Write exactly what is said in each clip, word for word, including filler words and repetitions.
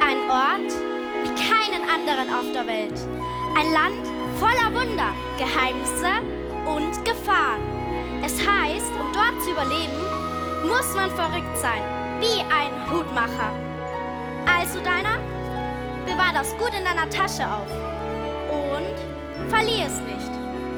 einen Ort wie keinen anderen auf der Welt. Ein Land voller Wunder, Geheimnisse und Gefahren. Es heißt, um dort zu überleben, muss man verrückt sein, wie ein Hutmacher. Also, Deiner, bewahr das gut in deiner Tasche auf und verlier es nicht.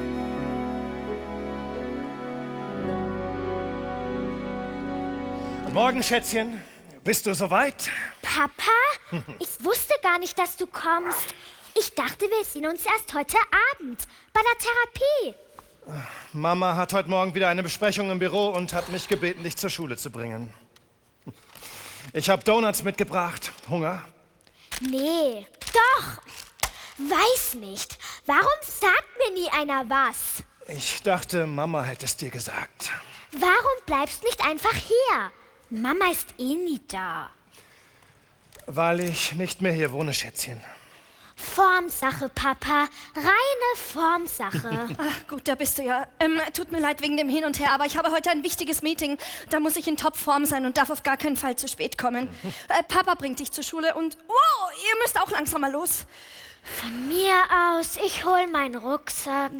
Guten Morgen, Schätzchen. Bist du soweit? Papa? Ich wusste gar nicht, dass du kommst. Ich dachte, wir sehen uns erst heute Abend bei der Therapie. Mama hat heute Morgen wieder eine Besprechung im Büro und hat mich gebeten, dich zur Schule zu bringen. Ich habe Donuts mitgebracht. Hunger? Nee, doch. Weiß nicht. Warum sagt mir nie einer was? Ich dachte, Mama hätte es dir gesagt. Warum bleibst nicht einfach hier? Mama ist eh nie da. Weil ich nicht mehr hier wohne, Schätzchen. Formsache, Papa. Reine Formsache. Ach, gut, da bist du ja. Ähm, tut mir leid wegen dem Hin und Her, aber ich habe heute ein wichtiges Meeting. Da muss ich in Topform sein und darf auf gar keinen Fall zu spät kommen. Äh, Papa bringt dich zur Schule und wow, ihr müsst auch langsam mal los. Von mir aus, ich hol meinen Rucksack.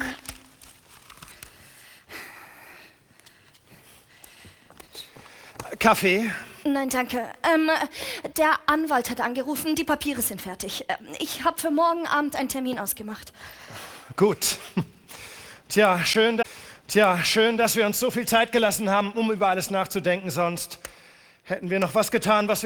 Kaffee? Nein, danke. Ähm, der Anwalt hat angerufen, die Papiere sind fertig. Ähm, Ich habe für morgen Abend einen Termin ausgemacht. Gut. Tja, schön, da- Tja, schön, dass wir uns so viel Zeit gelassen haben, um über alles nachzudenken. Sonst hätten wir noch was getan, was wir